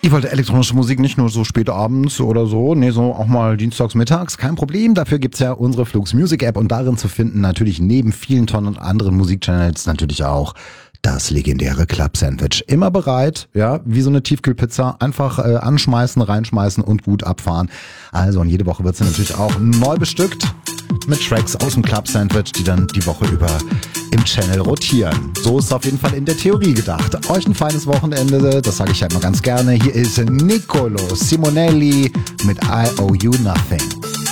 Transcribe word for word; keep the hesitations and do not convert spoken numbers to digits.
Ihr wollt elektronische Musik nicht nur so spät abends oder so, nee, so auch mal dienstags mittags, kein Problem. Dafür gibt's ja unsere Flux Music App und darin zu finden natürlich neben vielen Tonnen anderen Musikchannels natürlich auch das legendäre Club Sandwich. Immer bereit, ja, wie so eine Tiefkühlpizza. Einfach äh, anschmeißen, reinschmeißen und gut abfahren. Also und jede Woche wird sie natürlich auch neu bestückt mit Tracks aus dem Club Sandwich, die dann die Woche über im Channel rotieren. So ist es auf jeden Fall in der Theorie gedacht. Euch ein feines Wochenende, das sage ich halt mal ganz gerne. Hier ist Nicolo Simonelli mit I Owe You Nothing.